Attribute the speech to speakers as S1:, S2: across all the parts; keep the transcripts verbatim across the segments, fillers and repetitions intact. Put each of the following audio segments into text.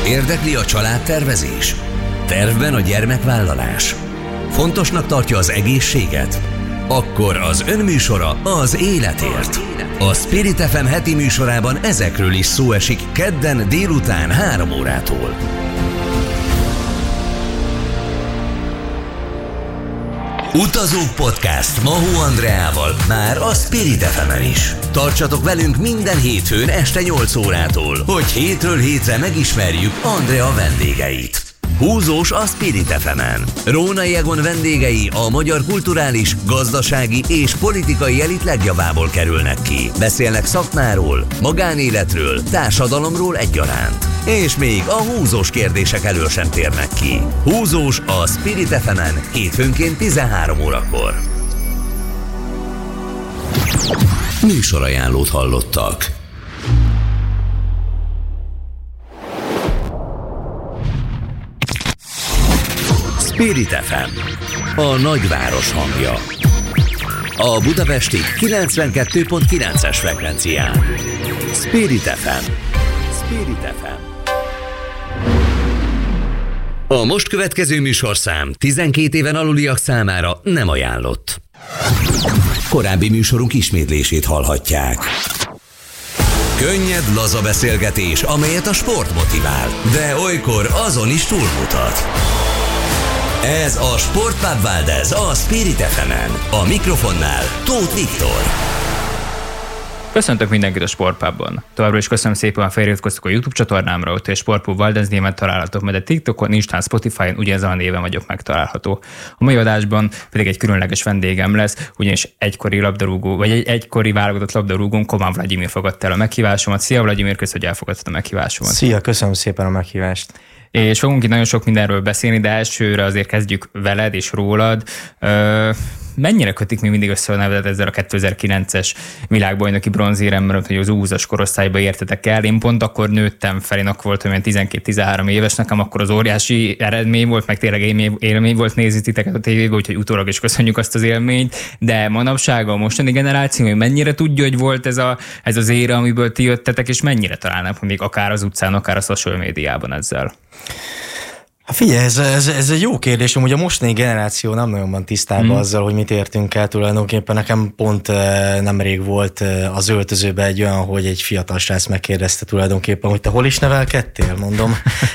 S1: Érdekli a családtervezés? Tervben a gyermekvállalás? Fontosnak tartja az egészséget? Akkor az önműsora az életért. A Spirit ef em heti műsorában ezekről is szó esik kedden délután három órától. Utazók Podcast Mahó Andreával már a Spirit ef emen is. Tartsatok velünk minden hétfőn este nyolc órától, hogy hétről hétre megismerjük Andrea vendégeit. Húzós a Spirit ef emen. Rónai Egon vendégei a magyar kulturális, gazdasági és politikai elit legjavából kerülnek ki. Beszélnek szakmáról, magánéletről, társadalomról egyaránt. És még a húzós kérdések elől sem térnek ki. Húzós a Spirit ef emen hétfőnként tizenhárom órakor. Műsorajánlót hallottak. Spirit ef em, a nagyváros hangja. A budapesti kilencvenkettő pont kilences frekvencián. Spirit ef em. Spirit ef em. A most következő műsorszám tizenkét éven aluliak számára nem ajánlott. Korábbi műsorunk ismétlését hallhatják. Könnyed, laza beszélgetés, amelyet a sport motivál, de olykor azon is túlmutat. Ez a Sportpub Valdez a Spirit ef emen. A mikrofonnál Tóth Viktor.
S2: Köszöntök mindenkit a Sportpubban. Továbbra is köszönöm szépen, a feliratkoztok a YouTube csatornámra, ott a Sportpub Valdez néven találhatok, mert a TikTokon, Instán, Spotify-on ugyanezen a néven vagyok megtalálható. A mai adásban pedig egy különleges vendégem lesz, ugyanis egykori labdarúgó, vagy egy egykori válogatott labdarúgón, Koman Vladimir fogadta el a meghívásomat. Szia Vladimir, köszönöm, hogy elfogadtad a meghívásomat.
S3: Szia, köszönöm szépen a meghívást.
S2: És fogunk itt nagyon sok mindenről beszélni, de elsőre azért kezdjük veled és rólad. Ö, mennyire kötik még mindig össze a nevedet ezzel a kétezer-kilences világbajnoki bronzéremmel, hogy az úszas korosztályba értetek el? Én pont akkor nőttem fel, én akkor voltam olyan tizenkét-tizenhárom éves, nekem akkor az óriási eredmény volt, meg tényleg élmény, élmény volt nézni titeket a tévében, úgyhogy utólag is köszönjük azt az élményt, de manapság a mostani generáció hogy mennyire tudja, hogy volt ez, a, ez az éra, amiből ti jöttetek, és mennyire találnak még akár az utcán, akár a social médiában ezzel?
S3: Hát figyelj, ez, ez, ez egy jó kérdés, amúgy a mostani generáció nem nagyon van tisztában mm. azzal, hogy mit értünk el tulajdonképpen. Nekem pont nemrég volt az öltözőben egy olyan, hogy egy fiatal srác megkérdezte tulajdonképpen, hogy te hol is nevelkedtél, mondom.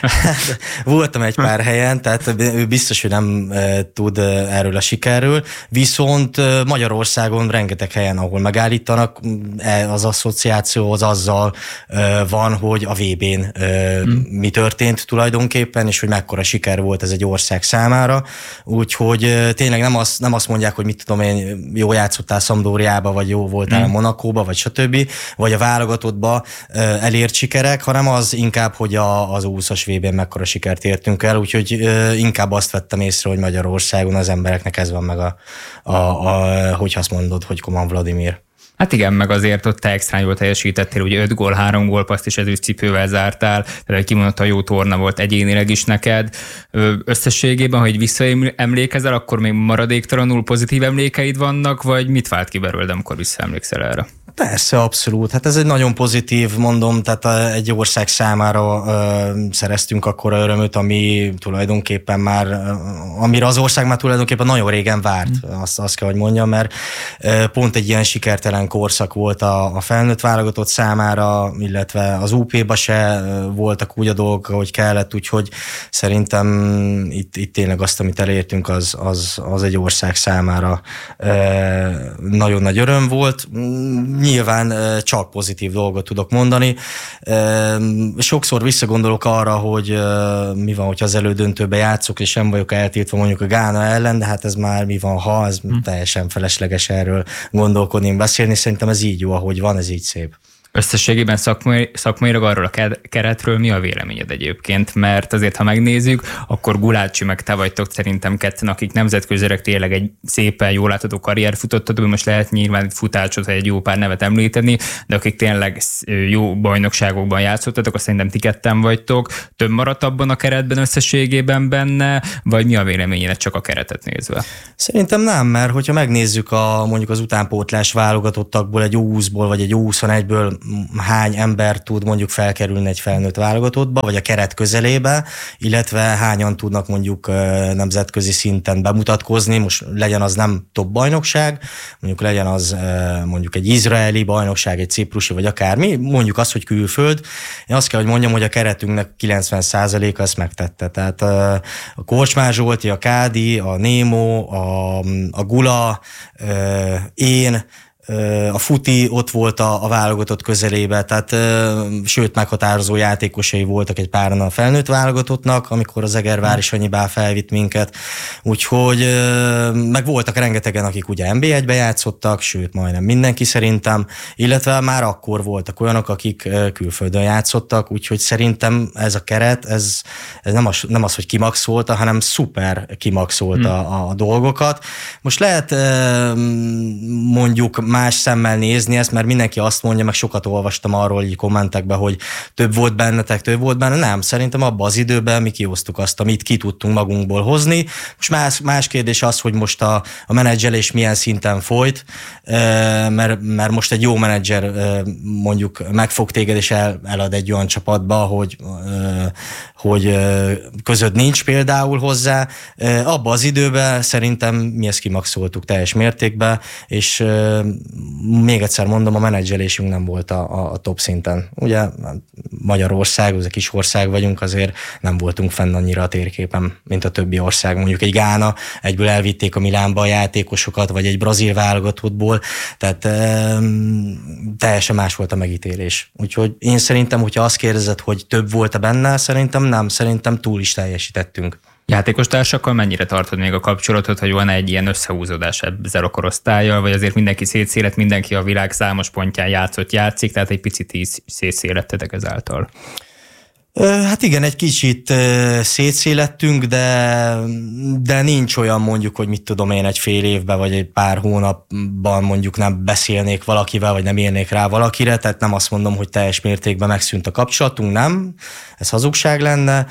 S3: Voltam egy pár helyen, tehát ő biztos, hogy nem tud erről a sikerről, viszont Magyarországon rengeteg helyen, ahol megállítanak, az asszociáció az azzal van, hogy a vé bén mm. mi történt tulajdonképpen, és hogy mekkora siker volt ez egy ország számára, úgyhogy tényleg nem azt, nem azt mondják, hogy mit tudom én, jó játszottál Sampdoriába, vagy jó voltál mm. a Monakóba, vagy stb., vagy a válogatottba elért sikerek, hanem az inkább, hogy a, az úszas vé bén mekkora sikert értünk el, úgyhogy inkább azt vettem észre, hogy Magyarországon az embereknek ez van meg a, a, a hogy azt mondod, hogy Koman Vladimir.
S2: Hát igen, meg azért ott te extra jól teljesítettél, ugye öt gól, három gólpaszt és ezüst cipővel zártál, tehát kimondottan jó torna volt egyénileg is neked. Összességében, hogy visszaemlékezel, akkor még maradéktalanul pozitív emlékeid vannak, vagy mit vált ki belőled, amikor visszaemlékszel erre?
S3: Persze, abszolút. Hát ez egy nagyon pozitív, mondom, tehát egy ország számára ö, szereztünk akkora örömöt, ami tulajdonképpen már, amire az ország már tulajdonképpen nagyon régen várt, mm. azt, azt kell, hogy mondjam, mert ö, pont egy ilyen sikertelen korszak volt a, a felnőtt válogatott számára, illetve az u pé-ba se voltak úgy a dolgok, ahogy kellett, úgyhogy szerintem itt, itt tényleg azt, amit elértünk, az, az, az egy ország számára ö, nagyon nagy öröm volt. Nyilván csak pozitív dolgot tudok mondani. Sokszor visszagondolok arra, hogy mi van, hogyha az elődöntőbe játszok, és nem vagyok eltiltva mondjuk a Gána ellen, de hát ez már mi van, ha, ez hm. teljesen felesleges erről gondolkodni, beszélni. Szerintem ez így jó, ahogy van, ez így szép.
S2: Összességében szakmai, szakmailag arról a keretről mi a véleményed egyébként? Mert azért, ha megnézzük, akkor Gulácsi meg te vagytok szerintem ketten, akik nemzetközileg tényleg egy szépen jól látható karrier futottatok, most lehet nyilván egy futácsot, vagy egy jó pár nevet említeni, de akik tényleg jó bajnokságokban játszottatok, azt szerintem ti ketten vagytok. Több maradt abban a keretben összességében benne, vagy mi a véleményed csak a keretet nézve?
S3: Szerintem nem, mert hogyha megnézzük a, mondjuk az utánpótlás válogatottakból, egy U húszból vagy egy U huszonegyből hány ember tud mondjuk felkerülni egy felnőtt válogatottba, vagy a keret közelébe, illetve hányan tudnak mondjuk nemzetközi szinten bemutatkozni, most legyen az nem top bajnokság, mondjuk legyen az mondjuk egy izraeli bajnokság, egy ciprusi, vagy akármi, mondjuk azt, hogy külföld. Én azt kell, hogy mondjam, hogy a keretünknek kilencven százaléka ezt megtette. Tehát a Korcsmár Zsolti, a Kádi, a Némo, a, a Gula, én, a Futi ott volt a, a válogatott közelébe, tehát sőt meghatározó játékosai voltak egy páran a felnőtt válogatottnak, amikor az Egervári Sanyi Bál felvitt minket, úgyhogy meg voltak rengetegen, akik ugye en bé egybe játszottak, sőt majdnem mindenki szerintem, illetve már akkor voltak olyanok, akik külföldön játszottak, úgyhogy szerintem ez a keret, ez, ez nem, az, nem az, hogy kimaxolta, hanem szuper kimaxolta hmm. a, a dolgokat. Most lehet mondjuk más szemmel nézni ezt, mert mindenki azt mondja, meg sokat olvastam arról így kommentekben, hogy több volt bennetek, több volt benne. Nem, szerintem abban az időben mi kihoztuk azt, amit ki tudtunk magunkból hozni. Most más, más kérdés az, hogy most a, a menedzselés milyen szinten folyt, mert, mert most egy jó menedzser mondjuk megfog téged és el, elad egy olyan csapatba, hogy, hogy közöd nincs például hozzá. Abban az időben szerintem mi ezt kimaxoltuk teljes mértékben, és még egyszer mondom, a menedzselésünk nem volt a, a top szinten. Ugye Magyarország, az egy kis ország vagyunk, azért nem voltunk fenn annyira a térképen, mint a többi ország. Mondjuk egy Gána, egyből elvitték a Milánba a játékosokat, vagy egy brazil válogatottból, tehát e, teljesen más volt a megítélés. Úgyhogy én szerintem, hogyha azt kérdezed, hogy több volt-e benne, szerintem nem, szerintem túl is teljesítettünk.
S2: Játékostársakkal mennyire tartod még a kapcsolatot, hogy van egy ilyen összehúzódás ezzel a korosztállyal, vagy azért mindenki szétszélet, mindenki a világ számos pontján játszott, játszik, tehát egy picit így szétszélettetek ezáltal?
S3: Hát igen, egy kicsit szétszélettünk, de, de nincs olyan mondjuk, hogy mit tudom én egy fél évben, vagy egy pár hónapban mondjuk nem beszélnék valakivel, vagy nem érnék rá valakire, tehát nem azt mondom, hogy teljes mértékben megszűnt a kapcsolatunk, nem, ez hazugság lenne.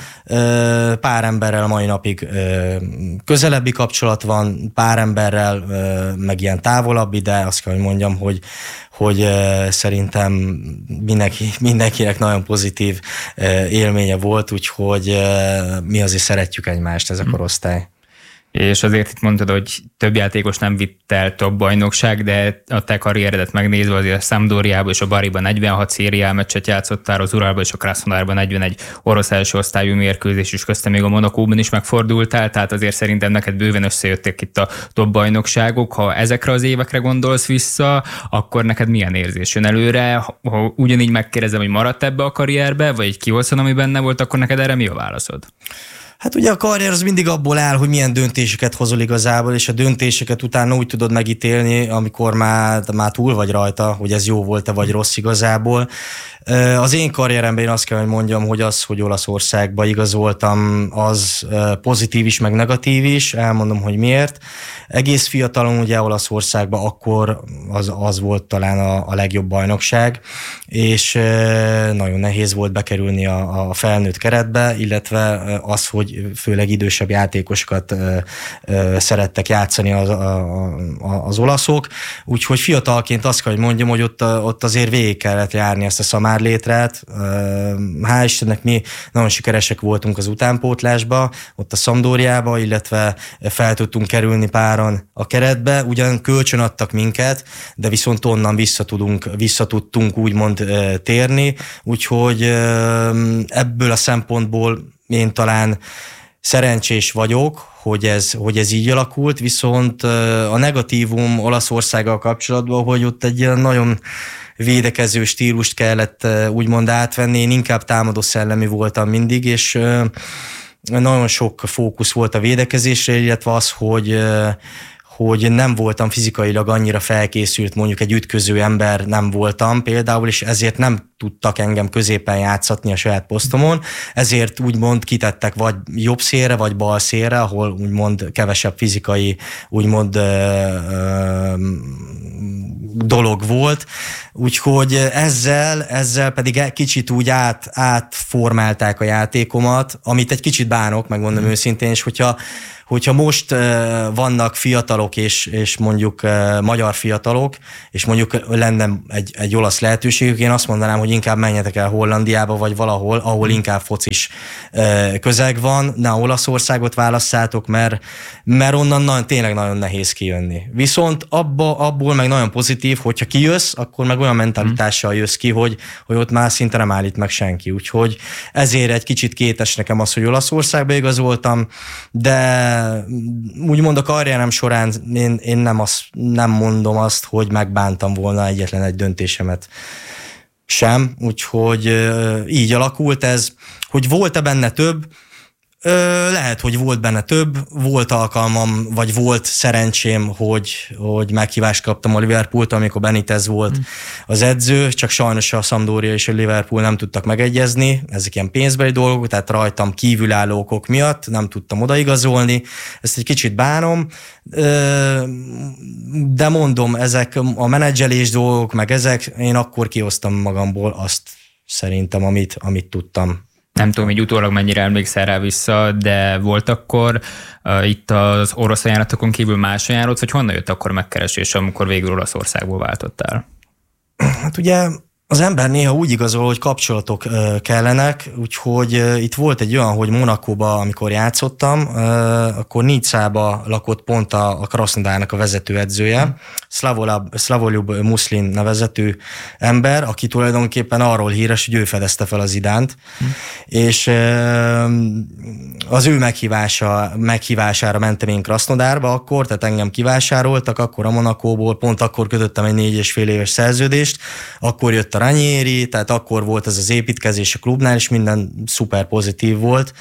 S3: Pár emberrel mai napig közelebbi kapcsolat van, pár emberrel meg ilyen távolabbi, de azt kell, hogy mondjam, hogy hogy szerintem mindenki, mindenkinek nagyon pozitív élménye volt, úgyhogy mi azért szeretjük egymást, ez a korosztály.
S2: És azért itt mondtad, hogy több játékos nem vitt el top bajnokság, de a te karrieredet megnézve azért a Sampdoriában és a Bariban negyvenhat szériá meccset játszottál, az Uralban és a Krasnodarban negyvenegy orosz első osztályú mérkőzés, és köztem még a Monakóban is megfordultál, tehát azért szerintem neked bőven összejöttek itt a top bajnokságok. Ha ezekre az évekre gondolsz vissza, akkor neked milyen érzés jön előre? Ha ugyanígy megkérdezem, hogy maradt ebbe a karrierbe, vagy kihozod, ami benne volt, akkor neked erre mi a válaszod?
S3: Hát ugye a karrier az mindig abból áll, hogy milyen döntéseket hozol igazából, és a döntéseket utána úgy tudod megítélni, amikor már, már túl vagy rajta, hogy ez jó volt-e vagy rossz igazából. Az én karrieremben én azt kell, hogy mondjam, hogy az, hogy Olaszországba igazoltam, az pozitív is, meg negatív is. Elmondom, hogy miért. Egész fiatalon ugye Olaszországban akkor az, az volt talán a, a legjobb bajnokság, és nagyon nehéz volt bekerülni a, a felnőtt keretbe, illetve az, hogy főleg idősebb játékosokat szerettek játszani az, a, a, az olaszok. Úgyhogy fiatalként azt kell, hogy mondjam, hogy ott, ott azért végig kellett járni ezt a szamárlétrát. Hál' Istennek mi nagyon sikeresek voltunk az utánpótlásba, ott a Sampdoriába, illetve fel tudtunk kerülni páran a keretbe. Ugyan kölcsön adtak minket, de viszont onnan visszatudunk, visszatudtunk úgymond térni. Úgyhogy ebből a szempontból én talán szerencsés vagyok, hogy ez, hogy ez így alakult, viszont a negatívum Olaszországgal kapcsolatban, hogy ott egy ilyen nagyon védekező stílust kellett úgymond átvenni, én inkább támadó szellemi voltam mindig, és nagyon sok fókusz volt a védekezésre, illetve az, hogy hogy nem voltam fizikailag annyira felkészült, mondjuk egy ütköző ember nem voltam például, és ezért nem tudtak engem középen játszatni a saját posztomon, ezért úgymond kitettek vagy jobb szélre, vagy bal szélre, ahol úgymond kevesebb fizikai úgymond ö, ö, dolog volt, úgyhogy ezzel, ezzel pedig egy kicsit úgy át, átformálták a játékomat, amit egy kicsit bánok, megmondom mm. őszintén, és hogyha Hogyha most uh, vannak fiatalok, és, és mondjuk uh, magyar fiatalok, és mondjuk lenne egy, egy olasz lehetőségük, én azt mondanám, hogy inkább menjetek el Hollandiába, vagy valahol, ahol inkább focis uh, közeg van, ne Olaszországot válasszátok, mert, mert onnan nagyon, tényleg nagyon nehéz kijönni. Viszont abba, abból meg nagyon pozitív, hogyha kijössz, akkor meg olyan mentalitással jössz ki, hogy, hogy ott már szinte nem állít meg senki. Úgyhogy ezért egy kicsit kétes nekem az, hogy Olaszországba igazoltam, de úgymond a karrierem során én, én nem, azt, nem mondom azt, hogy megbántam volna egyetlen egy döntésemet sem, úgyhogy így alakult ez, hogy volt-e benne több, lehet, hogy volt benne több, volt alkalmam, vagy volt szerencsém, hogy, hogy meghívást kaptam a Liverpooltól, amikor Benitez volt mm. az edző, csak sajnos a Sampdoria és a Liverpool nem tudtak megegyezni, ezek ilyen pénzbeli dolgok, tehát rajtam kívülálló okok miatt nem tudtam odaigazolni, ezt egy kicsit bánom, de mondom, ezek a menedzselés dolgok, meg ezek, én akkor kihoztam magamból azt szerintem, amit, amit tudtam.
S2: Nem tudom, hogy utólag mennyire emlékszel rá vissza, de volt akkor uh, itt az orosz ajánlatokon kívül más ajánlott, vagy honnan jött akkor megkeresés, amikor végül Olaszországból váltottál?
S3: Hát ugye az ember néha úgy igazol, hogy kapcsolatok uh, kellenek, úgyhogy uh, itt volt egy olyan, hogy Monakóba, amikor játszottam, uh, akkor Nicába lakott pont a, a Krasnodarnak a vezetőedzője, mm. Slavoljub Muszlin nevezetű ember, aki tulajdonképpen arról híres, hogy ő fedezte fel az Zidánt, mm. és uh, az ő meghívása, meghívására mentem én Krasnodarba akkor, tehát engem kivásároltak, akkor a Monakóból, pont akkor kötöttem egy négy és fél éves szerződést, akkor jött a Ranieri, tehát akkor volt ez az építkezés a klubnál, és minden szuper pozitív volt,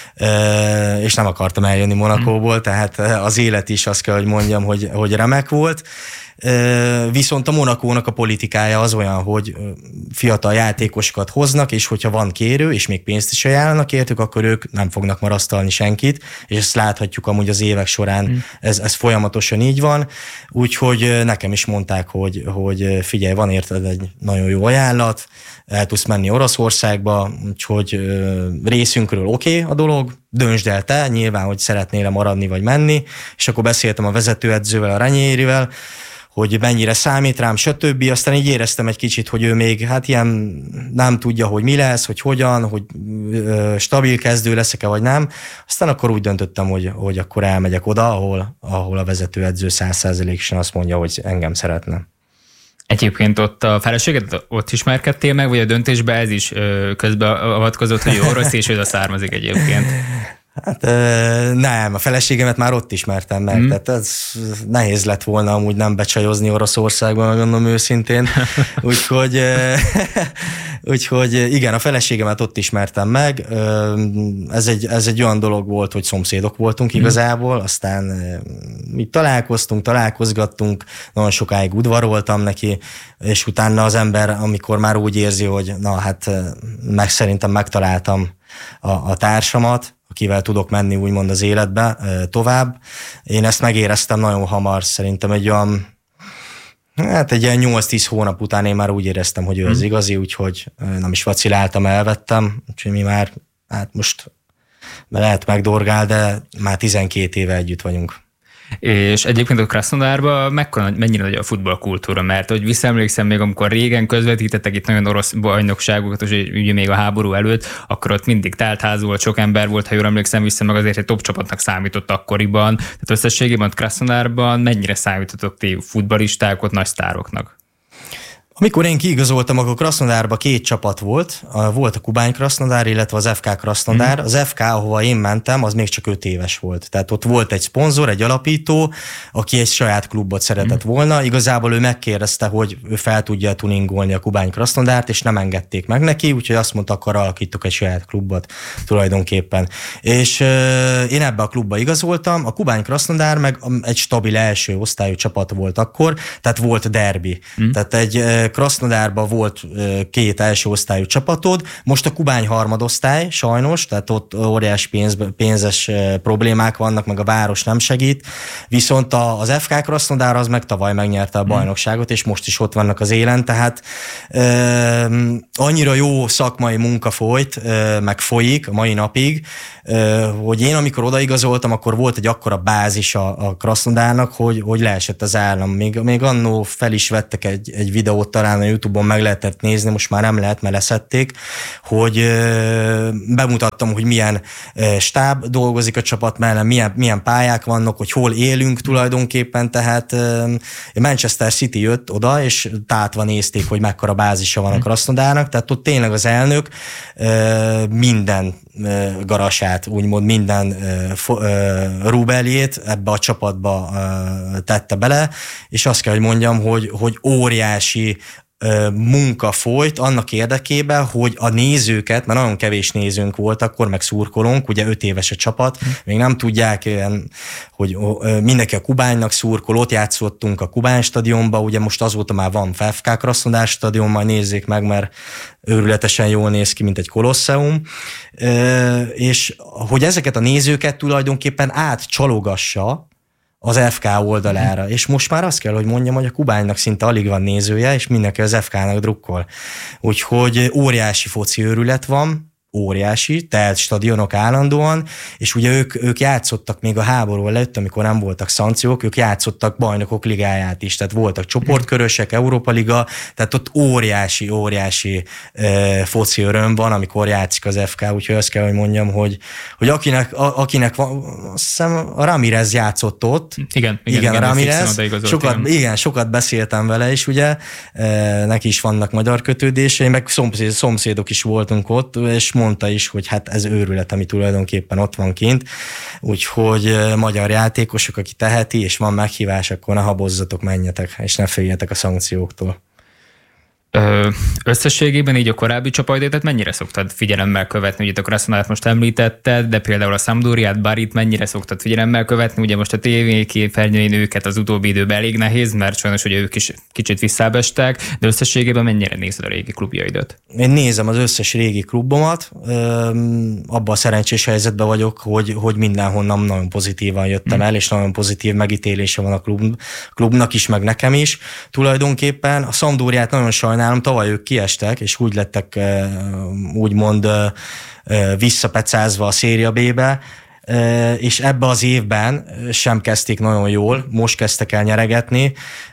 S3: és nem akartam eljönni Monakóból, tehát az élet is azt kell, hogy mondjam, hogy, hogy remek volt. Viszont a Monakónak a politikája az olyan, hogy fiatal játékosokat hoznak, és hogyha van kérő, és még pénzt is ajánlanak értük, akkor ők nem fognak marasztalni senkit, és ezt láthatjuk amúgy az évek során, mm. ez, ez folyamatosan így van, úgyhogy nekem is mondták, hogy, hogy figyelj, van érted egy nagyon jó ajánlat, el tudsz menni Oroszországba, úgyhogy részünkről oké okay a dolog, döntsd el te, nyilván, hogy szeretnél maradni vagy menni, és akkor beszéltem a vezetőedzővel, a Ranierivel, hogy mennyire számít rám, stb. Aztán így éreztem egy kicsit, hogy ő még hát ilyen nem tudja, hogy mi lesz, hogy hogyan, hogy ö, stabil kezdő leszek-e, vagy nem. Aztán akkor úgy döntöttem, hogy, hogy akkor elmegyek oda, ahol, ahol a vezetőedző száz százalékosan azt mondja, hogy engem szeretne.
S2: Egyébként ott a feleséget ott ismerkedtél meg, vagy a döntésben ez is közbeavatkozott, hogy orosz, és ő a származik egyébként?
S3: Hát nem, a feleségemet már ott ismertem meg, mm. tehát ez nehéz lett volna amúgy nem becsajozni Oroszországban, megmondom őszintén, úgyhogy, úgyhogy igen, a feleségemet ott ismertem meg, ez egy, ez egy olyan dolog volt, hogy szomszédok voltunk igazából, aztán mi találkoztunk, találkozgattunk, nagyon sokáig udvaroltam neki, és utána az ember, amikor már úgy érzi, hogy na hát meg szerintem megtaláltam a, a társamat, akivel tudok menni úgymond az életbe tovább. Én ezt megéreztem nagyon hamar, szerintem egy olyan, hát egy ilyen nyolc-tíz hónap után én már úgy éreztem, hogy ő az igazi, úgyhogy nem is vaciláltam, elvettem, úgyhogy mi már, hát most lehet megdorgál, de már tizenkét éve együtt vagyunk.
S2: És egyébként a Krasnodarban mekkora, mennyire nagy a futballkultúra, mert hogy visszaemlékszem még, amikor régen közvetítettek itt nagyon orosz bajnokságokat, és ugye még a háború előtt, akkor ott mindig teltház volt, sok ember volt, ha jól emlékszem vissza, meg azért egy top csapatnak számított akkoriban. Tehát összességében Krasnodarban mennyire számítottok ti futballisták, ott nagy sztároknak?
S3: Amikor én kiigazoltam, akkor Krasnodarban két csapat volt. Volt a Kubány Krasnodar, illetve az ef ká Krasnodar. Mm. Az ef ká, ahova én mentem, az még csak öt éves volt. Tehát ott volt egy szponzor, egy alapító, aki egy saját klubot szeretett mm. volna. Igazából ő megkérdezte, hogy ő fel tudja tuningolni a Kubány Krasnodart, és nem engedték meg neki, úgyhogy azt mondta, akkor alakítok egy saját klubot tulajdonképpen. És euh, én ebbe a klubba igazoltam. A Kubány Krasnodar meg egy stabil első osztályú csapat volt akkor, tehát volt derbi. Mm. Tehát egy Krasznodárban volt két első osztályú csapatod, most a Kubány harmadosztály, sajnos, tehát ott óriási pénz, pénzes problémák vannak, meg a város nem segít, viszont az ef ká Krasznodár az meg tavaly megnyerte a bajnokságot, és most is ott vannak az élen, tehát uh, annyira jó szakmai munka folyt, uh, meg folyik a mai napig, uh, hogy én amikor odaigazoltam, akkor volt egy akkora bázis a, a Krasznodárnak, hogy, hogy leesett az állam. Még, még annó fel is vettek egy, egy videót, talán a YouTube-on meg lehetett nézni, most már nem lehet, mert leszették, hogy uh, bemutattam, hogy milyen uh, stáb dolgozik a csapat mellett, milyen, milyen pályák vannak, hogy hol élünk tulajdonképpen, tehát uh, Manchester City jött oda, és tátva nézték, hogy mekkora bázisa van a Krasznodárnak, tehát ott tényleg az elnök uh, minden uh, garasát, úgymond minden uh, uh, rubeljét ebbe a csapatba uh, tette bele, és azt kell, hogy mondjam, hogy, hogy óriási munka folyt annak érdekében, hogy a nézőket, mert nagyon kevés nézőnk volt, akkor meg szurkolónk, ugye öt éves a csapat, még nem tudják, hogy mindenki a Kubánynak szurkol, ott játszottunk a Kubány stadionba, ugye most azóta már van ef ká Krasznodár stadion, majd nézzék meg, mert őrületesen jól néz ki, mint egy kolosseum, és hogy ezeket a nézőket tulajdonképpen átcsalogassa az ef ká oldalára, és most már azt kell, hogy mondjam, hogy a Kubánynak szinte alig van nézője, és mindenki az ef ká-nak drukkol. Úgyhogy óriási foci őrület van, óriási, telt stadionok állandóan, és ugye ők, ők játszottak még a háború előtt, amikor nem voltak szankciók, ők játszottak bajnokok ligáját is, tehát voltak csoportkörösek, Európa Liga, tehát ott óriási, óriási e, foci öröm van, amikor játszik az ef ká, úgyhogy azt kell, hogy mondjam, hogy, hogy akinek, a, akinek van, azt hiszem a Ramirez játszott ott.
S2: Igen, igen,
S3: igen,
S2: igen
S3: a Ramirez, sokat,
S2: igen.
S3: igen, sokat beszéltem vele is, ugye, e, neki is vannak magyar kötődései, meg szomszéd, szomszédok is voltunk ott, és mondta is, hogy hát ez őrület, ami tulajdonképpen ott van kint, úgyhogy magyar játékosok, aki teheti, és van meghívás, akkor ne habozzatok, menjetek, és ne féljetek a szankcióktól.
S2: Ö, összességében így a korábbi csapataidat mennyire szoktad figyelemmel követni? Ugye a Krasznadárt most említetted, de például a Sampdoriát, Barit mennyire szoktad figyelemmel követni? Ugye most a té vé képernyőn őket az utóbbi időben elég nehéz, mert sajnos ugye ők is kicsit visszábestek, de összességében mennyire nézed a régi klubjaidat?
S3: Én nézem az összes régi klubomat, abban a szerencsés helyzetben vagyok, hogy, hogy mindenhonnan nagyon pozitívan jöttem el, és nagyon pozitív megítélése van a klub, klubnak is, meg nekem is. Tulajdonképpen a Sampdoriát nagyon sajnálom, tavaly ők kiestek, és úgy lettek úgymond visszapecázva a Széria B-be, és ebbe az évben sem kezdték nagyon jól, most kezdtek el nyeregetni,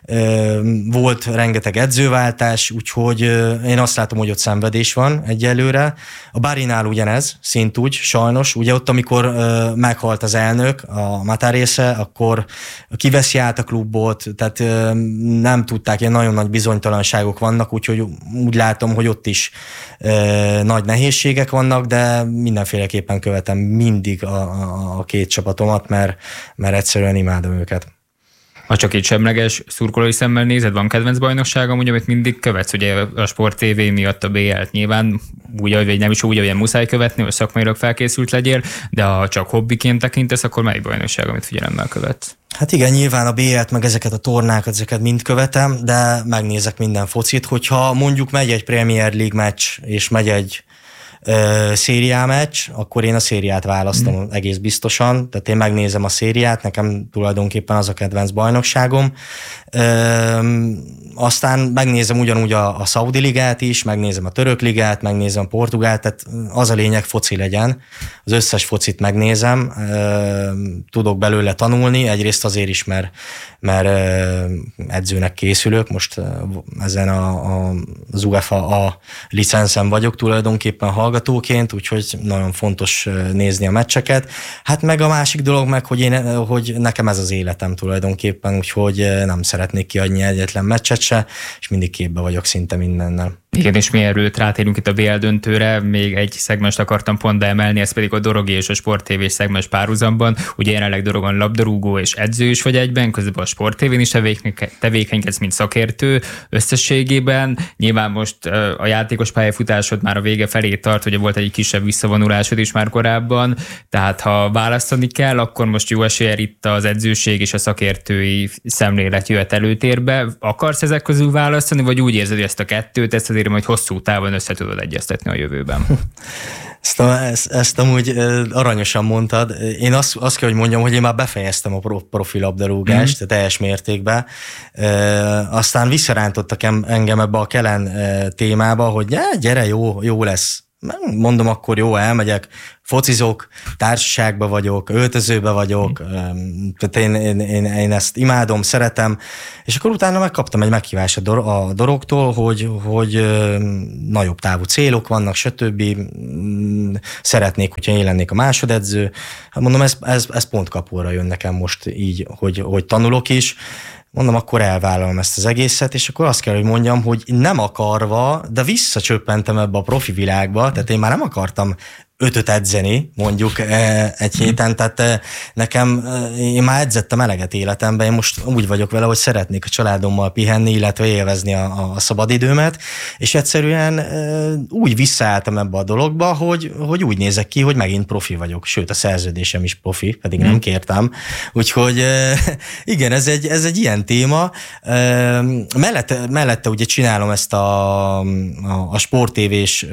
S3: volt rengeteg edzőváltás, úgyhogy én azt látom, hogy ott szenvedés van egyelőre. A Barinál ugyanez, szintúgy, sajnos, ugye ott, amikor meghalt az elnök, a Matarésze, akkor kiveszi át a klubot, tehát nem tudták, ilyen nagyon nagy bizonytalanságok vannak, úgyhogy úgy látom, hogy ott is nagy nehézségek vannak, de mindenféleképpen követem mindig a a két csapatomat, mert, mert egyszerűen imádom őket.
S2: Ha csak egy semleges szurkolói szemmel nézed, van kedvenc bajnokságom, ugye, amit mindig követsz, ugye a Sport té vé miatt a bé el-t nyilván úgy, vagy nem is úgy, hogy muszáj követni, hogy szakmailag felkészült legyél, de ha csak hobbiként tekintesz, akkor melyik bajnokság, amit figyelemmel követsz?
S3: Hát igen, nyilván a bé el-t, meg ezeket a tornákat, ezeket mind követem, de megnézek minden focit, hogyha mondjuk megy egy Premier League meccs, és megy egy Uh, szériá meccs, akkor én a szériát választom mm. egész biztosan, tehát én megnézem a szériát, nekem tulajdonképpen az a kedvenc bajnokságom. Uh, aztán megnézem ugyanúgy a, a Szaudi ligát is, megnézem a török ligát, megnézem a portugált, tehát az a lényeg, foci legyen. Az összes focit megnézem, uh, tudok belőle tanulni, egyrészt azért is, mert, mert uh, edzőnek készülök, most uh, ezen a, a, az UEFA a licenszen vagyok tulajdonképpen hallgatóként, úgyhogy nagyon fontos nézni a meccseket. Hát meg a másik dolog meg, hogy, én, hogy nekem ez az életem tulajdonképpen, úgyhogy nem szeretnék kiadni egyetlen meccset se, és mindig képbe vagyok szinte mindennel.
S2: Igen, és mielőtt rátérünk itt a bé el döntőre, még egy szegmest akartam pont beemelni, ez pedig a Dorogi és a Sport té vés szegmens párhuzamban. Ugye jelenleg Dorogon labdarúgó és edző is vagy egyben, közben a Sport té vén is tevékenykedsz, mint szakértő összességében. Nyilván most a játékos pályafutásod már a vége felé tart, ugye volt egy kisebb visszavonulásod is már korábban, tehát ha választani kell, akkor most jó eséllyel itt az edzőség és a szakértői szemlélet jöhet előtérbe. Akarsz ezek közül választani, vagy úgy érzed, hogy ezt a kettőt, ezt azért majd hosszú távon össze tudod egyeztetni a jövőben?
S3: Ezt, a, ezt, ezt amúgy aranyosan mondtad. Én azt, azt kell, hogy mondjam, hogy én már befejeztem a profi labdarúgást, mm-hmm. teljes mértékben. E, aztán visszarántottak engem ebbe a Kelen témába, hogy gyere, jó, jó lesz. Mondom, akkor jó, elmegyek, focizok, társaságban vagyok, öltözőben vagyok, tehát én, én, én, én ezt imádom, szeretem, és akkor utána megkaptam egy meghívást a, Dor- a Dorogtól, hogy, hogy nagyobb távú célok vannak, stb. Szeretnék, hogyha én lennék a másodedző. Hát mondom, ez, ez, ez pont kapóra jön nekem most így, hogy, hogy tanulok is. Mondom, akkor elvállalom ezt az egészet, és akkor azt kell, hogy mondjam, hogy nem akarva, de visszacsöppentem ebbe a profi világba, tehát én már nem akartam ötöt edzeni, mondjuk egy héten, tehát nekem, én már edzettem eleget életemben, én most úgy vagyok vele, hogy szeretnék a családommal pihenni, illetve élvezni a, a szabadidőmet, és egyszerűen úgy visszaálltam ebbe a dologba, hogy, hogy úgy nézek ki, hogy megint profi vagyok, sőt a szerződésem is profi, pedig nem kértem, úgyhogy igen, ez egy, ez egy ilyen téma. Mellette, mellette ugye csinálom ezt a, a, a Sport té vés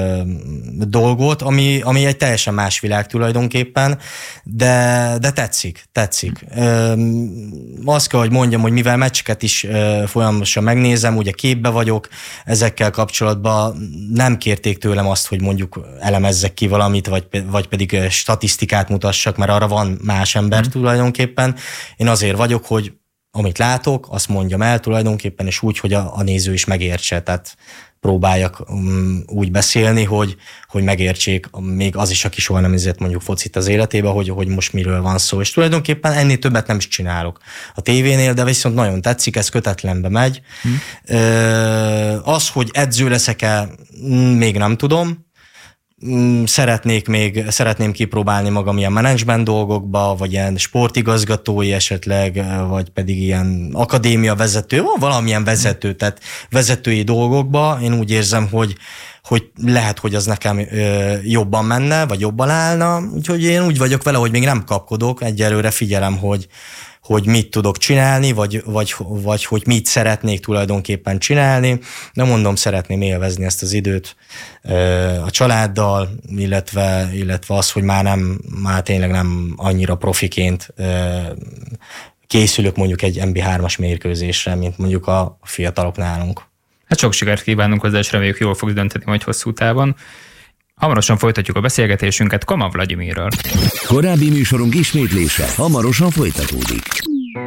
S3: dolgot, ami ami egy teljesen más világ tulajdonképpen, de, de tetszik, tetszik. Ö, azt kell, hogy mondjam, hogy mivel meccseket is ö, folyamatosan megnézem, ugye képbe vagyok, ezekkel kapcsolatban nem kérték tőlem azt, hogy mondjuk elemezzek ki valamit, vagy, vagy pedig statisztikát mutassak, mert arra van más ember mm. tulajdonképpen. Én azért vagyok, hogy amit látok, azt mondjam el tulajdonképpen, és úgy, hogy a, a néző is megértse, tehát próbáljak um, úgy beszélni, hogy, hogy megértsék még az is, aki soha nem nézett mondjuk focit az életébe, hogy, hogy most miről van szó. És tulajdonképpen ennél többet nem is csinálok a tévénél, de viszont nagyon tetszik, ez kötetlenbe megy. Hmm. Az, hogy edző leszek-e, még nem tudom. Szeretnék még, szeretném kipróbálni magam ilyen menedzsment dolgokba, vagy ilyen sportigazgatói esetleg, vagy pedig ilyen akadémia vezető, valamilyen vezető, tehát vezetői dolgokba. Én úgy érzem, hogy, hogy lehet, hogy az nekem jobban menne, vagy jobban állna, úgyhogy én úgy vagyok vele, hogy még nem kapkodok, egyelőre figyelem, hogy hogy mit tudok csinálni, vagy, vagy, vagy hogy mit szeretnék tulajdonképpen csinálni. De mondom, szeretném élvezni ezt az időt a családdal, illetve, illetve az, hogy már nem, már tényleg nem annyira profiként készülök mondjuk egy em bé hármas mérkőzésre, mint mondjuk a fiatalok nálunk.
S2: Hát sok sikert kívánunk hozzá, és reméljük jól fogsz dönteni majd hosszú távon. Hamarosan folytatjuk a beszélgetésünket Kama Vlagyimirral.
S1: Korábbi műsorunk ismétlése hamarosan folytatódik.